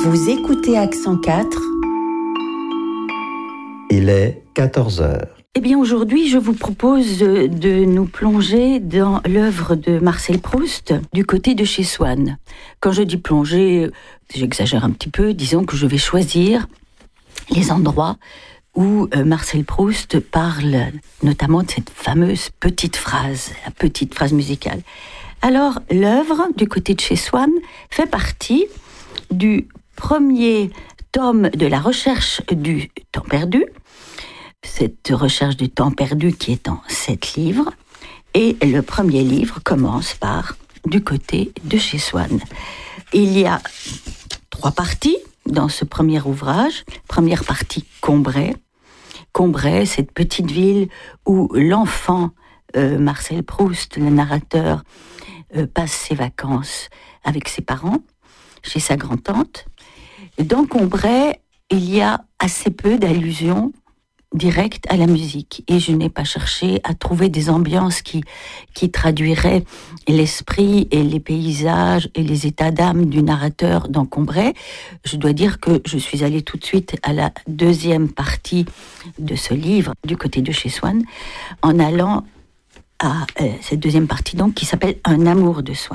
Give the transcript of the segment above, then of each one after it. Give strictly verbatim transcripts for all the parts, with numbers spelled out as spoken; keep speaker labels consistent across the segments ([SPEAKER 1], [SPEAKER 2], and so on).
[SPEAKER 1] Vous écoutez Accent quatre.
[SPEAKER 2] Il est quatorze heures.
[SPEAKER 3] Eh bien, aujourd'hui, je vous propose de nous plonger dans l'œuvre de Marcel Proust, du côté de chez Swann. Quand je dis plonger, j'exagère un petit peu, disons que je vais choisir les endroits où Marcel Proust parle notamment de cette fameuse petite phrase, la petite phrase musicale. Alors, l'œuvre, du côté de chez Swann, fait partie du premier tome de la recherche du temps perdu, cette recherche du temps perdu qui est en sept livres, et le premier livre commence par du côté de chez Swann. Il y a trois parties dans ce premier ouvrage. Première partie, Combray. Combray, cette petite ville où l'enfant euh, Marcel Proust, le narrateur, euh, passe ses vacances avec ses parents, chez sa grand-tante. Dans Combray, il y a assez peu d'allusions directes à la musique. Et je n'ai pas cherché à trouver des ambiances qui, qui traduiraient l'esprit et les paysages et les états d'âme du narrateur dans Combray. Je dois dire que je suis allée tout de suite à la deuxième partie de ce livre, du côté de chez Swann, en allant à euh, cette deuxième partie donc qui s'appelle « Un amour de Swann ».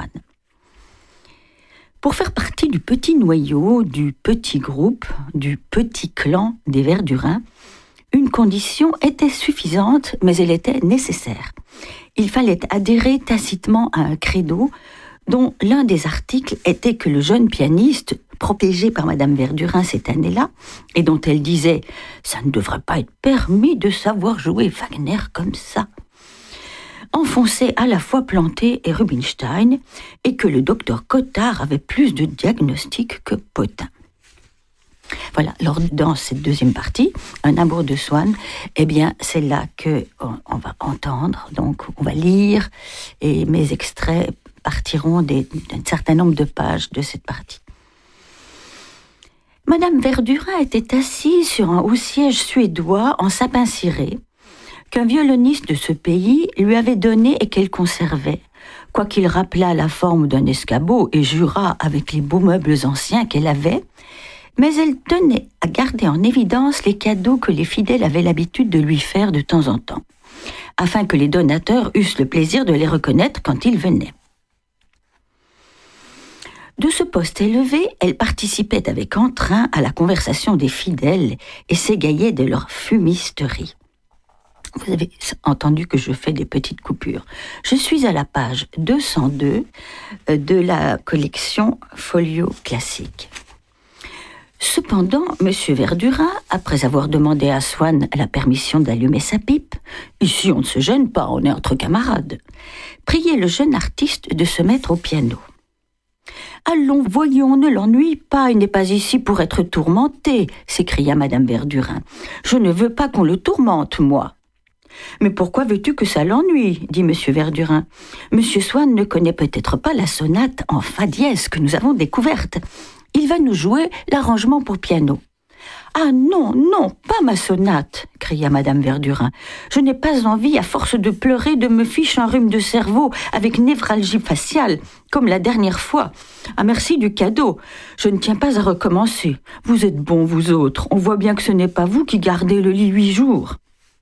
[SPEAKER 3] Pour faire partie du petit noyau, du petit groupe, du petit clan des Verdurins, une condition était suffisante, mais elle était nécessaire. Il fallait adhérer tacitement à un credo dont l'un des articles était que le jeune pianiste, protégé par Madame Verdurin cette année-là, et dont elle disait « ça ne devrait pas être permis de savoir jouer Wagner comme ça », enfonçait à la fois Planté et Rubinstein, et que le docteur Cottard avait plus de diagnostics que Potin. Voilà, alors dans cette deuxième partie, Un amour de Swann, eh bien c'est là que on, on va entendre, donc on va lire, et mes extraits partiront des, d'un certain nombre de pages de cette partie. Madame Verdurin était assise sur un haut siège suédois en sapin ciré, qu'un violoniste de ce pays lui avait donné et qu'elle conservait, quoiqu'il rappelât la forme d'un escabeau et jurât avec les beaux meubles anciens qu'elle avait, mais elle tenait à garder en évidence les cadeaux que les fidèles avaient l'habitude de lui faire de temps en temps, afin que les donateurs eussent le plaisir de les reconnaître quand ils venaient. De ce poste élevé, elle participait avec entrain à la conversation des fidèles et s'égayait de leur fumisterie. Vous avez entendu que je fais des petites coupures. Je suis à la page deux cent deux de la collection Folio Classique. Cependant, M. Verdurin, après avoir demandé à Swann la permission d'allumer sa pipe, « Ici, on ne se gêne pas, on est entre camarades », priait le jeune artiste de se mettre au piano. « Allons, voyons, ne l'ennuie pas, il n'est pas ici pour être tourmenté », s'écria Madame Verdurin. « Je ne veux pas qu'on le tourmente, moi. » « Mais pourquoi veux-tu que ça l'ennuie ?» dit M. Verdurin. « M. Swann ne connaît peut-être pas la sonate en fa dièse que nous avons découverte. Il va nous jouer l'arrangement pour piano. »« Ah non, non, pas ma sonate !» cria Madame Verdurin. « Je n'ai pas envie, à force de pleurer, de me ficher un rhume de cerveau avec névralgie faciale, comme la dernière fois. Ah, merci du cadeau. Je ne tiens pas à recommencer. Vous êtes bons, vous autres. On voit bien que ce n'est pas vous qui gardez le lit huit jours. »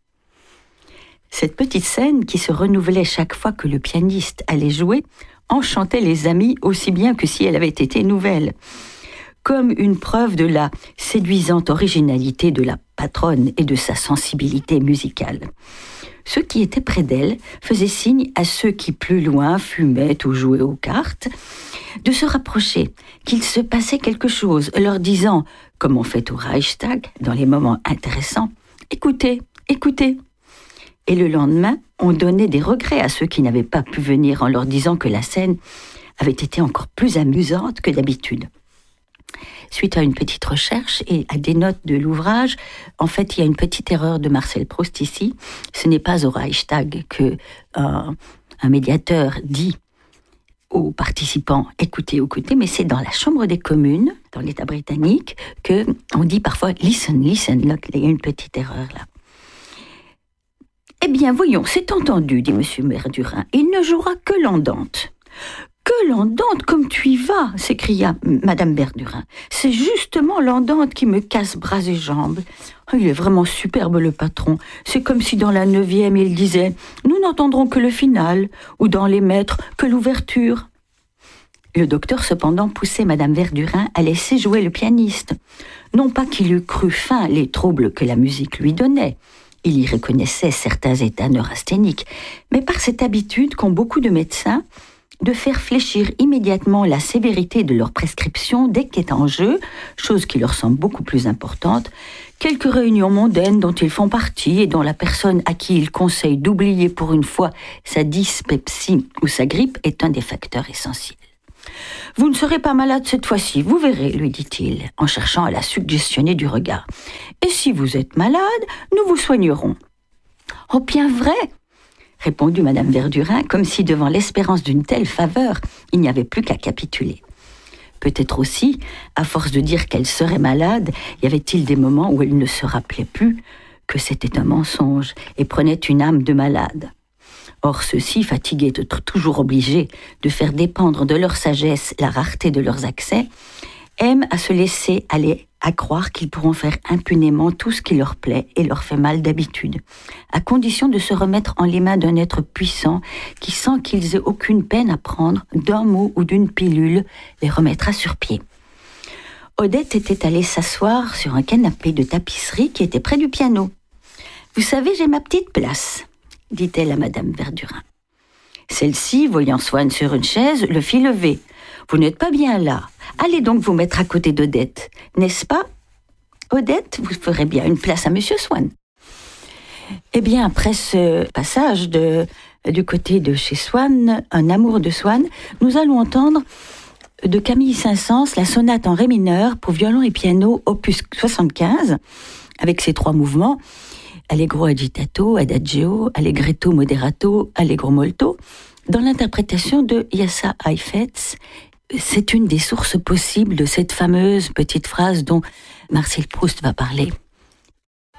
[SPEAKER 3] Cette petite scène, qui se renouvelait chaque fois que le pianiste allait jouer, enchantait les amis aussi bien que si elle avait été nouvelle. Comme une preuve de la séduisante originalité de la patronne et de sa sensibilité musicale. Ceux qui étaient près d'elle faisaient signe à ceux qui, plus loin, fumaient ou jouaient aux cartes, de se rapprocher, qu'il se passait quelque chose, leur disant, comme on fait au Reichstag, dans les moments intéressants, « Écoutez, écoutez !» Et le lendemain, on donnait des regrets à ceux qui n'avaient pas pu venir en leur disant que la scène avait été encore plus amusante que d'habitude. Suite à une petite recherche et à des notes de l'ouvrage, en fait, il y a une petite erreur de Marcel Proust ici. Ce n'est pas au Reichstag que euh, un médiateur dit aux participants « écoutez, écoutez », mais c'est dans la Chambre des communes, dans l'État britannique, qu'on dit parfois « listen, listen », il y a une petite erreur là. « Eh bien, voyons, c'est entendu, dit M. Verdurin, il ne jouera que l'andante. Que l'andante, comme tu y vas, s'écria Madame Verdurin. C'est justement l'andante qui me casse bras et jambes. Il est vraiment superbe, le patron. C'est comme si dans la neuvième, il disait « Nous n'entendrons que le final » ou dans les maîtres que l'ouverture. Le docteur, cependant, poussait Madame Verdurin à laisser jouer le pianiste. Non pas qu'il eût cru fin les troubles que la musique lui donnait. Il y reconnaissait certains états neurasthéniques, mais par cette habitude qu'ont beaucoup de médecins de faire fléchir immédiatement la sévérité de leur prescription dès qu'est en jeu, chose qui leur semble beaucoup plus importante, quelques réunions mondaines dont ils font partie et dont la personne à qui ils conseillent d'oublier pour une fois sa dyspepsie ou sa grippe est un des facteurs essentiels. « Vous ne serez pas malade cette fois-ci, vous verrez, lui dit-il, en cherchant à la suggestionner du regard. Et si vous êtes malade, nous vous soignerons. »« Oh, bien vrai !» répondit Madame Verdurin, comme si devant l'espérance d'une telle faveur, il n'y avait plus qu'à capituler. Peut-être aussi, à force de dire qu'elle serait malade, y avait-il des moments où elle ne se rappelait plus que c'était un mensonge et prenait une âme de malade. Or, ceux-ci, fatigués d'être toujours obligés de faire dépendre de leur sagesse la rareté de leurs accès, aiment à se laisser aller à croire qu'ils pourront faire impunément tout ce qui leur plaît et leur fait mal d'habitude, à condition de se remettre en les mains d'un être puissant qui, sans qu'ils aient aucune peine à prendre, d'un mot ou d'une pilule, les remettra sur pied. Odette était allée s'asseoir sur un canapé de tapisserie qui était près du piano. « Vous savez, j'ai ma petite place », dit-elle à Madame Verdurin. Celle-ci, voyant Swann sur une chaise, le fit lever. « Vous n'êtes pas bien là. Allez donc vous mettre à côté d'Odette, n'est-ce pas ? Odette, vous ferez bien une place à Monsieur Swann. » Eh bien, après ce passage de, du côté de chez Swann, un amour de Swann, nous allons entendre de Camille Saint-Saëns la sonate en ré mineur pour violon et piano, opus soixante-quinze, avec ses trois mouvements, allegro agitato, adagio, allegretto moderato, allegro molto, dans l'interprétation de Yassa Heifetz. C'est une des sources possibles de cette fameuse petite phrase dont Marcel Proust va parler.